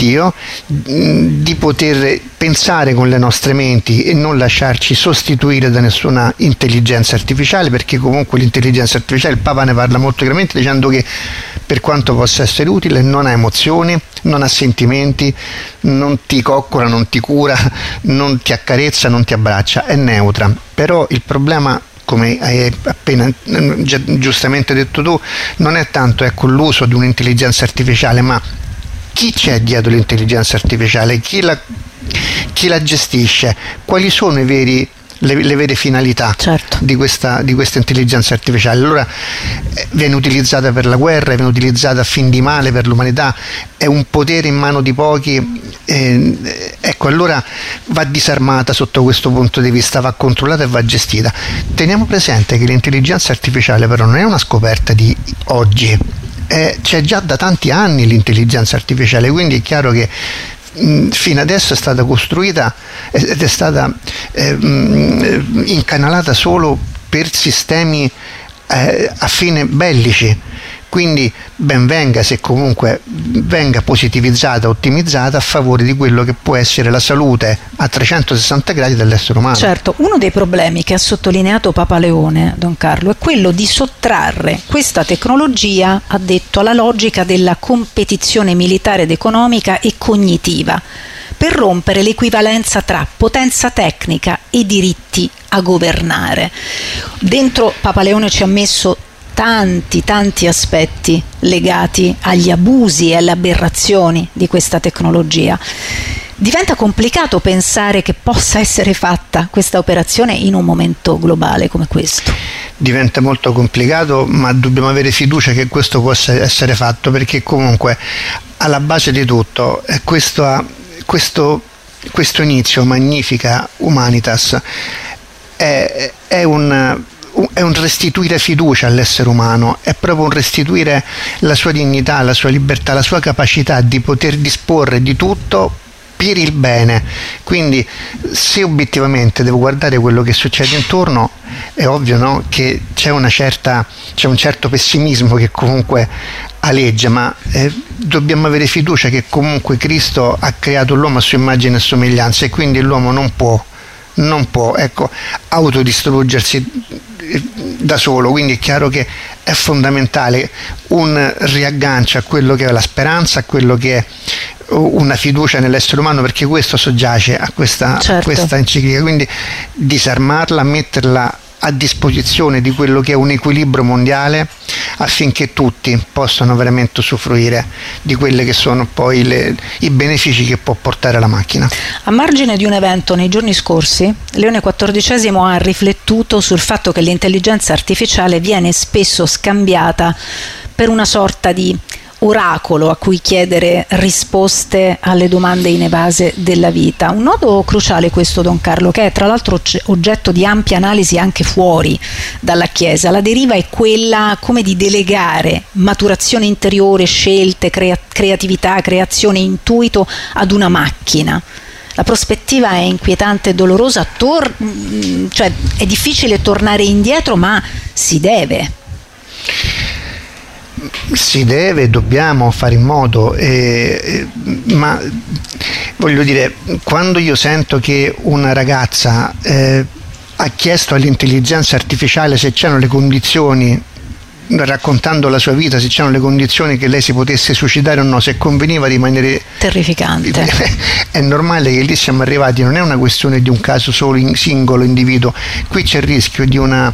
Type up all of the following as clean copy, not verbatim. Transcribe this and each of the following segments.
Dio, di poter pensare con le nostre menti e non lasciarci sostituire da nessuna intelligenza artificiale, perché comunque l'intelligenza artificiale, il Papa ne parla molto chiaramente dicendo che per quanto possa essere utile non ha emozioni, non ha sentimenti, non ti coccola, non ti cura, non ti accarezza, non ti abbraccia, è neutra. Però il problema, come hai appena giustamente detto tu, non è tanto l'uso di un'intelligenza artificiale, ma chi c'è dietro l'intelligenza artificiale, chi la gestisce, quali sono le vere finalità di questa intelligenza artificiale. Allora viene utilizzata per la guerra, viene utilizzata a fin di male per l'umanità, è un potere in mano di pochi, ecco, allora va disarmata sotto questo punto di vista, va controllata e va gestita. Teniamo presente che l'intelligenza artificiale però non è una scoperta di oggi, c'è già da tanti anni l'intelligenza artificiale, quindi è chiaro che fino adesso è stata costruita ed è stata incanalata solo per sistemi a fine bellici, quindi ben venga se comunque venga positivizzata, ottimizzata a favore di quello che può essere la salute a 360 gradi dell'essere umano. Certo, uno dei problemi che ha sottolineato Papa Leone, Don Carlo, è quello di sottrarre questa tecnologia, ha detto, alla logica della competizione militare ed economica e cognitiva, per rompere l'equivalenza tra potenza tecnica e diritti a governare. Dentro Papa Leone ci ha messo tanti aspetti legati agli abusi e alle aberrazioni di questa tecnologia. Diventa complicato pensare che possa essere fatta questa operazione in un momento globale come questo. Diventa molto complicato, ma dobbiamo avere fiducia che questo possa essere fatto, perché comunque alla base di tutto questo inizio Magnificat Humanitas è un restituire fiducia all'essere umano, è proprio un restituire la sua dignità, la sua libertà, la sua capacità di poter disporre di tutto per il bene. Quindi se obiettivamente devo guardare quello che succede intorno, è ovvio, no, che c'è un certo pessimismo che comunque aleggia, ma dobbiamo avere fiducia che comunque Cristo ha creato l'uomo a sua immagine e somiglianza, e quindi l'uomo non può autodistruggersi da solo. Quindi è chiaro che è fondamentale un riaggancio a quello che è la speranza, a quello che è una fiducia nell'essere umano, perché questo soggiace a questa enciclica. Quindi disarmarla, metterla a disposizione di quello che è un equilibrio mondiale, affinché tutti possano veramente usufruire di quelle che sono poi i benefici che può portare la macchina. A margine di un evento nei giorni scorsi, Leone XIV ha riflettuto sul fatto che l'intelligenza artificiale viene spesso scambiata per una sorta di oracolo a cui chiedere risposte alle domande inevase della vita. Un nodo cruciale questo, Don Carlo, che è tra l'altro oggetto di ampia analisi anche fuori dalla Chiesa. La deriva è quella come di delegare maturazione interiore, scelte, creatività, creazione, intuito ad una macchina. La prospettiva è inquietante e dolorosa, cioè è difficile tornare indietro, ma si deve. Dobbiamo fare in modo, ma voglio dire, quando io sento che una ragazza ha chiesto all'intelligenza artificiale se c'erano le condizioni, raccontando la sua vita, se c'erano le condizioni che lei si potesse suicidare o no, se conveniva rimanere, terrificante. È normale che lì siamo arrivati, non è una questione di un caso solo singolo individuo, qui c'è il rischio di un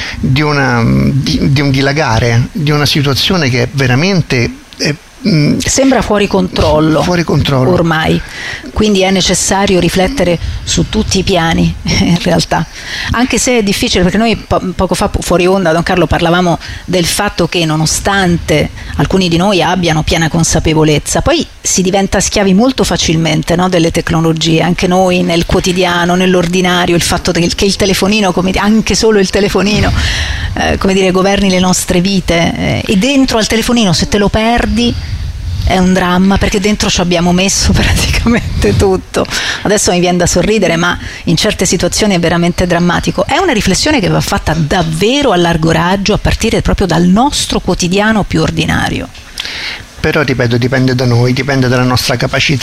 dilagare, di una situazione che è veramente sembra fuori controllo ormai, quindi è necessario riflettere su tutti i piani in realtà, anche se è difficile, perché noi poco fa fuori onda, Don Carlo, parlavamo del fatto che nonostante alcuni di noi abbiano piena consapevolezza, poi si diventa schiavi molto facilmente, no, delle tecnologie, anche noi nel quotidiano, nell'ordinario, il fatto che il telefonino, anche solo il telefonino governi le nostre vite, e dentro al telefonino, se te lo perdi, è un dramma, perché dentro ci abbiamo messo praticamente tutto. Adesso mi viene da sorridere, ma in certe situazioni è veramente drammatico. È una riflessione che va fatta davvero a largo raggio, a partire proprio dal nostro quotidiano più ordinario. Però ripeto, dipende da noi, dipende dalla nostra capacità